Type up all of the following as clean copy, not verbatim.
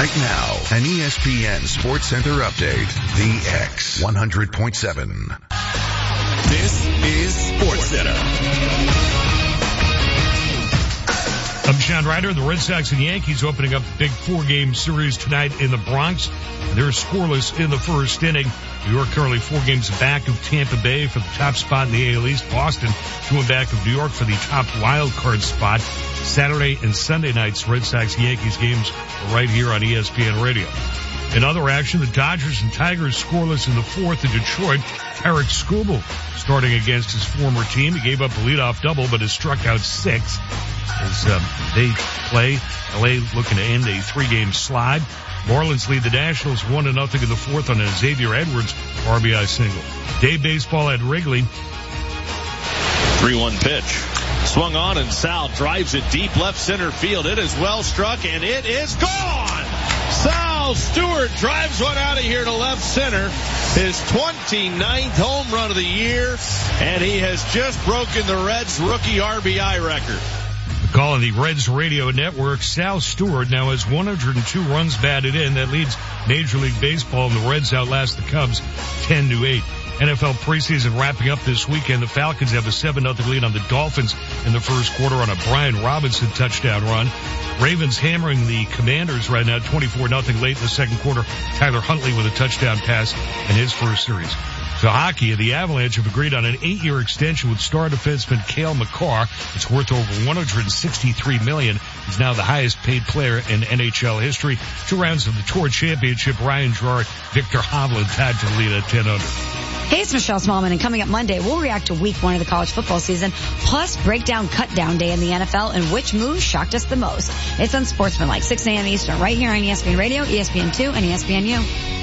Right now, an ESPN Sports Center update. The X 100.7. This is Sports Center. I'm Sean Ryder. The Red Sox and Yankees opening up the big 4-game series tonight in the Bronx. They're scoreless in the first inning. New York currently 4 games back of Tampa Bay for the top spot in the AL East. Boston 2 back of New York for the top wild card spot. Saturday and Sunday night's Red Sox-Yankees games are right here on ESPN Radio. In other action, the Dodgers and Tigers scoreless in the 4th in Detroit. Eric Skubal starting against his former team. He gave up a leadoff double, but has struck out 6 as they play. LA looking to end a 3-game slide. Marlins lead the Nationals 1-0 in the 4th on a Xavier Edwards RBI single. Day baseball at Wrigley. 3-1 pitch. Swung on and Sal drives it deep left center field. It is well struck and it is gone. Sal Stewart drives one out of here to left center. His 29th home run of the year, and he has just broken the Reds' rookie RBI record. Calling the Reds radio network, Sal Stewart now has 102 runs batted in. That leads Major League Baseball, and the Reds outlast the Cubs 10-8. NFL preseason wrapping up this weekend. The Falcons have a 7-0 lead on the Dolphins in the first quarter on a Brian Robinson touchdown run. Ravens hammering the Commanders right now, 24-0 late in the second quarter. Tyler Huntley with a touchdown pass in his first series. To hockey, the Avalanche have agreed on an 8-year extension with star defenseman Cale Makar. It's worth over $163 million. He's now the highest paid player in NHL history. 2 rounds of the Tour Championship, Ryan Gerard, Victor Hovland tied for the lead at 10-0. Hey, it's Michelle Smallman, and coming up Monday, we'll react to week 1 of the college football season, plus break down cut-down day in the NFL and which move shocked us the most. It's Unsportsmanlike, 6 a.m. Eastern, right here on ESPN Radio, ESPN2, and ESPNU.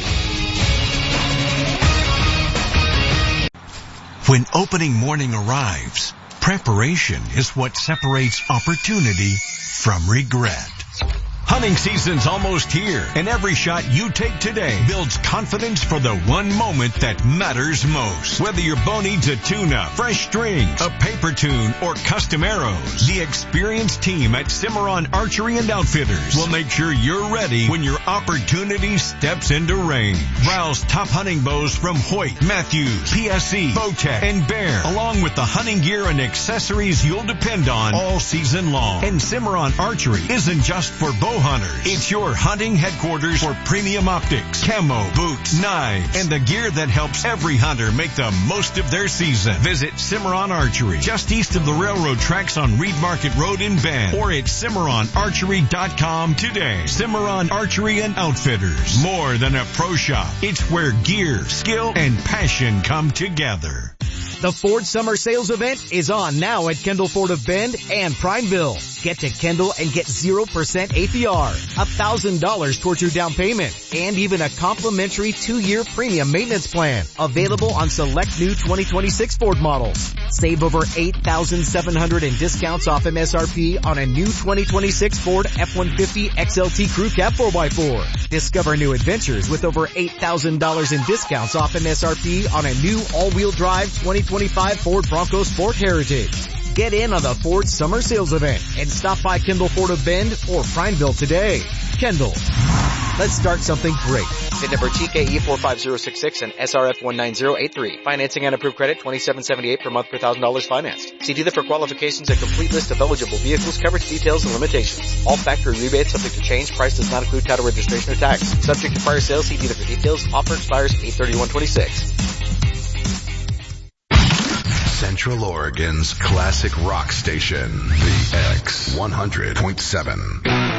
When opening morning arrives, preparation is what separates opportunity from regret. Hunting season's almost here, and every shot you take today builds confidence for the one moment that matters most. Whether your bow needs a tune-up, fresh strings, a paper tune, or custom arrows, the experienced team at Cimarron Archery and Outfitters will make sure you're ready when your opportunity steps into range. Browse top hunting bows from Hoyt, Matthews, PSC, Bowtech, and Bear, along with the hunting gear and accessories you'll depend on all season long. And Cimarron Archery isn't just for bow hunters. It's your hunting headquarters for premium optics, camo, boots, knives, and the gear that helps every hunter make the most of their season. Visit Cimarron Archery, just east of the railroad tracks on Reed Market Road in Bend, or at CimarronArchery.com today. Cimarron Archery and Outfitters. More than a pro shop. It's where gear, skill, and passion come together. The Ford Summer Sales Event is on now at Kendall Ford of Bend and Prineville. Get to Kendall and get 0% APR, $1,000 towards your down payment, and even a complimentary 2-year premium maintenance plan. Available on select new 2026 Ford models. Save over $8,700 in discounts off MSRP on a new 2026 Ford F-150 XLT Crew Cab 4x4. Discover new adventures with over $8,000 in discounts off MSRP on a new all-wheel drive 2025 Ford Bronco Sport Heritage. Get in on the Ford Summer Sales Event and stop by Kendall Ford of Bend or Prineville today. Kendall. Let's start something great. VIN number TKE45066 and SRF19083. Financing and approved credit $27.78 per month per $1,000 financed. See dealer for qualifications and complete list of eligible vehicles, coverage details, and limitations. All factory rebates subject to change. Price does not include title registration or tax. Subject to prior sales. See dealer for details. Offer expires 8/31/26. Central Oregon's classic rock station, the X 100.7.